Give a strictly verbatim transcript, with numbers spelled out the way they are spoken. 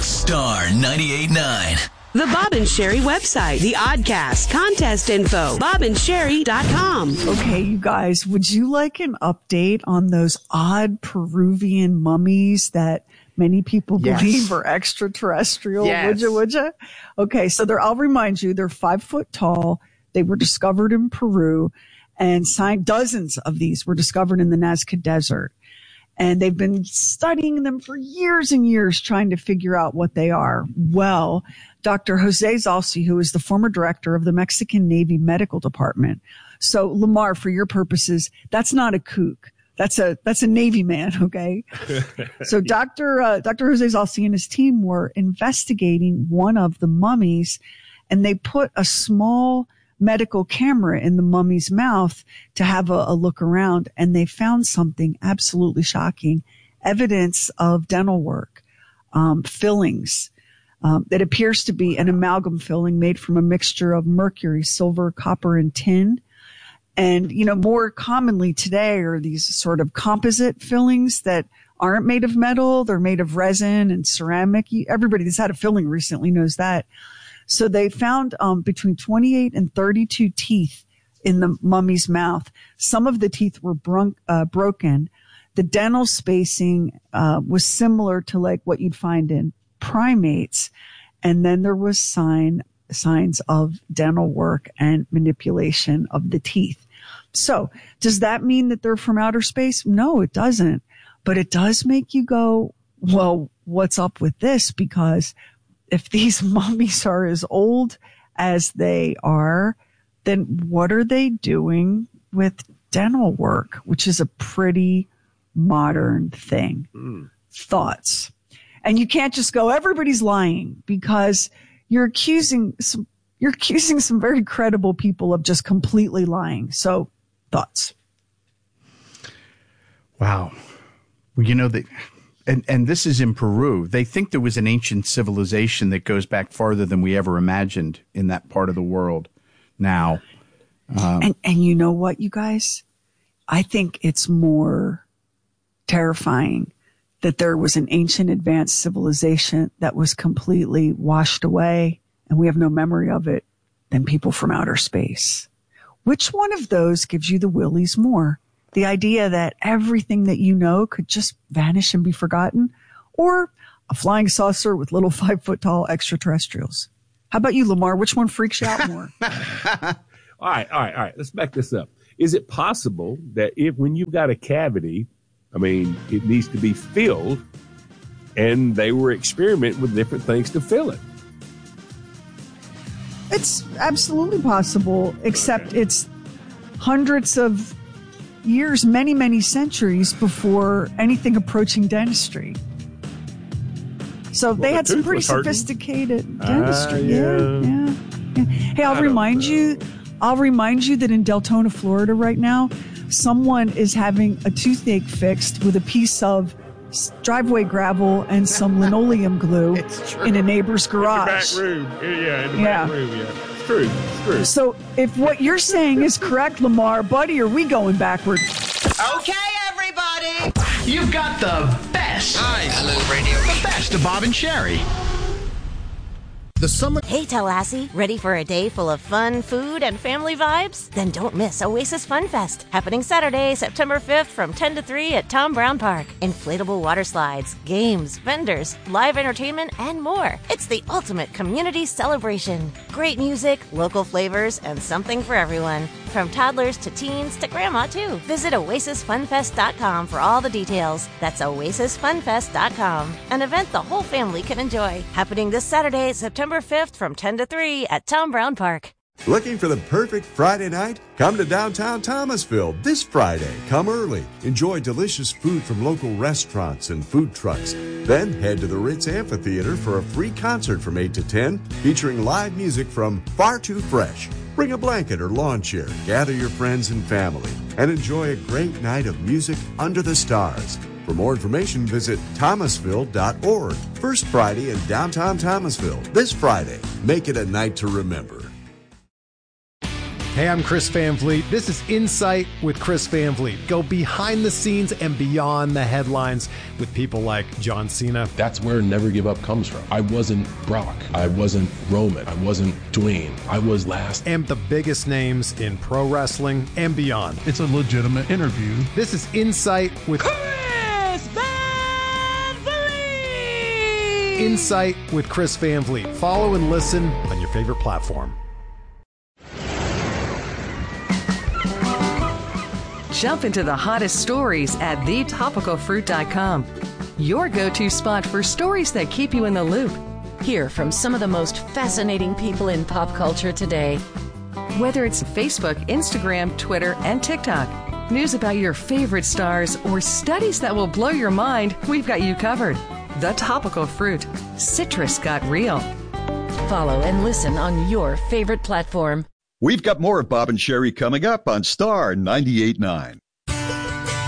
Star ninety-eight point nine. The Bob and Sherry website, the Oddcast, contest info, bob and sherry dot com. Okay, you guys, would you like an update on those odd Peruvian mummies that many people Yes. believe are extraterrestrial? Yes. Would you, would you? Okay, so they're, I'll remind you, they're five foot tall. They were discovered in Peru, and sign, dozens of these were discovered in the Nazca Desert. And they've been studying them for years and years, trying to figure out what they are. Well, Doctor Jose Zalci, who is the former director of the Mexican Navy Medical Department. So, Lamar, for your purposes, that's not a kook. That's a, that's a Navy man. Okay. So Doctor Uh, Doctor Jose Zalci and his team were investigating one of the mummies, and they put a small medical camera in the mummy's mouth to have a, a look around, and they found something absolutely shocking, evidence of dental work, um, fillings. Um, that appears to be an amalgam filling made from a mixture of mercury, silver, copper, and tin. And, you know, more commonly today are these sort of composite fillings that aren't made of metal. They're made of resin and ceramic. Everybody that's had a filling recently knows that. So they found um, between twenty-eight and thirty-two teeth in the mummy's mouth. Some of the teeth were bron- uh, broken. The dental spacing uh, was similar to like what you'd find in primates. And then there was sign signs of dental work and manipulation of the teeth. So does that mean that they're from outer space? No, it doesn't. But it does make you go, well, what's up with this? Because if these mummies are as old as they are, then what are they doing with dental work, which is a pretty modern thing? Mm. Thoughts? And you can't just go, everybody's lying, because you're accusing some, you're accusing some very credible people of just completely lying. So thoughts? Wow. Well, you know, that. And, and this is in Peru. They think there was an ancient civilization that goes back farther than we ever imagined in that part of the world now. Um, and, and you know what, you guys? I think it's more terrifying that there was an ancient advanced civilization that was completely washed away and we have no memory of it than people from outer space. Which one of those gives you the willies more? The idea that everything that you know could just vanish and be forgotten, or a flying saucer with little five foot tall extraterrestrials? How about you, Lamar? Which one freaks you out more? all right, all right, all right. Let's back this up. Is it possible that if when you've got a cavity, I mean, it needs to be filled, and they were experimenting with different things to fill it? It's absolutely possible, except okay. It's hundreds of years, many, many centuries before anything approaching dentistry. So well, they had some pretty sophisticated hurting. dentistry. Uh, yeah. Yeah, yeah, yeah. Hey, I'll remind you, I'll remind you that in Deltona, Florida right now, someone is having a toothache fixed with a piece of driveway gravel and some linoleum glue in a neighbor's garage. In the back room. Yeah, in the yeah. back room, yeah. It's true. It's true. So if what you're saying is correct, Lamar, buddy, are we going backward? Okay, everybody. You've got the best. Hi. Hello, radio. The best of Bob and Sherry. The summer. Hey, Tallahassee, ready for a day full of fun, food, and family vibes? Then don't miss Oasis Fun Fest, happening Saturday, September fifth from ten to three at Tom Brown Park. Inflatable water slides, games, vendors, live entertainment, and more. It's the ultimate community celebration. Great music, local flavors, and something for everyone. From toddlers to teens to grandma, too. Visit oasis fun fest dot com for all the details. That's oasis fun fest dot com. An event the whole family can enjoy. Happening this Saturday, September fifth from ten to three at Tom Brown Park. Looking for the perfect Friday night? Come to downtown Thomasville this Friday. Come early. Enjoy delicious food from local restaurants and food trucks. Then head to the Ritz Amphitheater for a free concert from eight to ten, featuring live music from Far Too Fresh. Bring a blanket or lawn chair, gather your friends and family, and enjoy a great night of music under the stars. For more information, visit thomasville dot org. First Friday in downtown Thomasville this Friday. Make it a night to remember. Hey, I'm Chris Van Vliet. This is Insight with Chris Van Vliet. Go behind the scenes and beyond the headlines with people like John Cena. That's where Never Give Up comes from. I wasn't Brock. I wasn't Roman. I wasn't Dwayne. I was last. And the biggest names in pro wrestling and beyond. It's a legitimate interview. This is Insight with Chris Van Vliet! Insight with Chris Van Vliet. Follow and listen on your favorite platform. Jump into the hottest stories at the topical fruit dot com. Your go-to spot for stories that keep you in the loop. Hear from some of the most fascinating people in pop culture today. Whether it's Facebook, Instagram, Twitter, and TikTok, news about your favorite stars, or studies that will blow your mind, we've got you covered. The Topical Fruit. Citrus got real. Follow and listen on your favorite platform. We've got more of Bob and Sherry coming up on Star ninety-eight point nine.